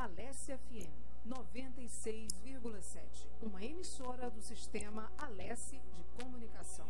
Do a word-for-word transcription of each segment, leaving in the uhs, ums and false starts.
Alesse F M noventa e seis vírgula sete, uma emissora do Sistema Alesse de Comunicação.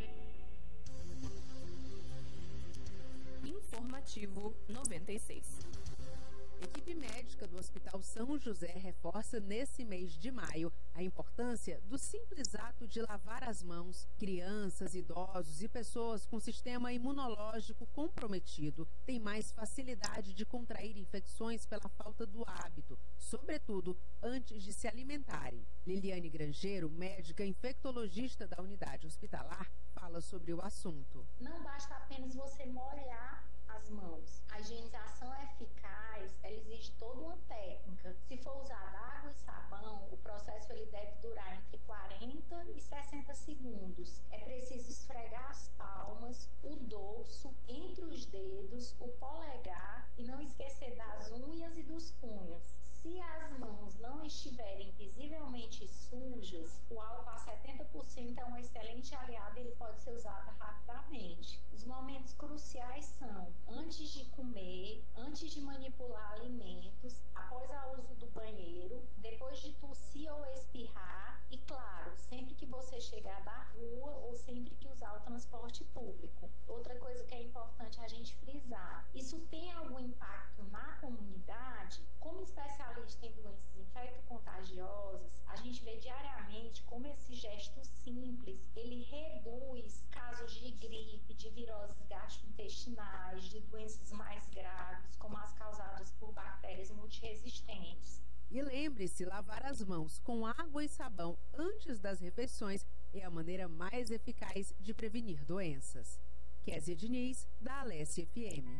Informativo noventa e seis. Equipe médica do Hospital São José reforça nesse mês de maio a importância do simples ato de lavar as mãos. Crianças, idosos e pessoas com sistema imunológico comprometido têm mais facilidade de contrair infecções pela falta do hábito, sobretudo antes de se alimentarem. Liliane Grangeiro, médica infectologista da unidade hospitalar, fala sobre o assunto. Não basta apenas você molhar as mãos. A higienização eficaz, ela exige toda uma técnica. Se for usada água e sabão, o processo ele deve durar entre quarenta e sessenta segundos. É preciso esfregar as palmas, o dorso, entre os dedos, o polegar e não esquecer das unhas e dos punhos. Se as mãos não estiverem visivelmente sujas, o álcool a setenta por cento é um excelente aliado e ele pode ser usado rapidamente. Os momentos cruciais são antes de comer, antes de manipular alimentos, após o uso do banheiro, depois de tossir ou espirrar e, claro, sempre que você chegar da rua ou sempre que usar o transporte público. Outra coisa que é importante a gente frisar, isso tem algum impacto na comunidade? Como especialista em doenças infecto-contagiosas, a gente vê diariamente como esse gesto simples, ele reduz casos de gripe, de viroses gastrointestinais, de doenças mais graves, como as causadas por bactérias multiresistentes. E lembre-se, lavar as mãos com água e sabão antes das refeições é a maneira mais eficaz de prevenir doenças. Kézia Diniz, da Alesse F M.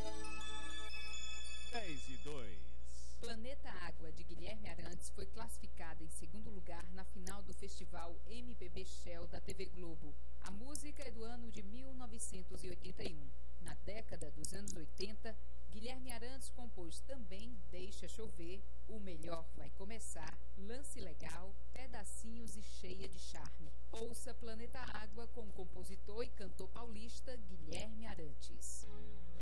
dez e dois. Planeta Água, de Guilherme Arantes, foi classificada em segundo lugar na final do festival M P B Shell da T V Globo. A música é do ano de mil novecentos e oitenta e um. Na década dos anos oitenta, Guilherme Arantes compôs também Deixa Chover, O Melhor Vai Começar, Lance Legal, Pedacinhos e Cheia de Charme. Ouça Planeta Água com o compositor e cantor paulista Guilherme Arantes.